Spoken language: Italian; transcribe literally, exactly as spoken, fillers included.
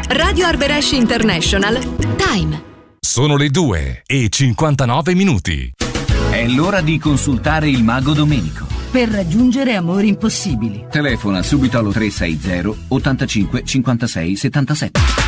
Radio Arberesh International. Time. Sono le due e cinquantanove minuti. È l'ora di consultare il mago Domenico. Per raggiungere amori impossibili. Telefona subito allo tre sei zero ottantacinque cinquantasei settantasette.